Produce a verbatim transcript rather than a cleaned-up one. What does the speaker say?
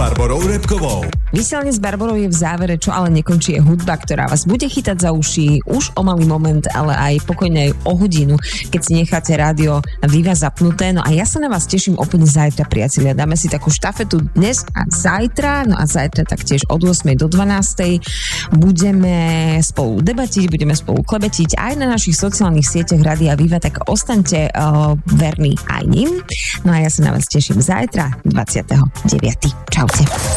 Barborou Repkovou. Vysielanie s Barborou je v závere, čo ale nekončí, je hudba, ktorá vás bude chytať za uši už o malý moment, ale aj pokojne aj o hodinu, keď si necháte rádio Viva zapnuté. No a ja sa na vás teším opäť zajtra, priatelia. Dáme si takú štafetu dnes a zajtra, no a zajtra taktiež od ôsmej do dvanástej budeme spolu debatiť, budeme spolu klebetiť aj na našich sociálnych sieťach Rádia Viva, tak ostaňte uh, verní aj ním. No a ja sa na vás teším zajtra, dvadsiateho deviateho Čaute.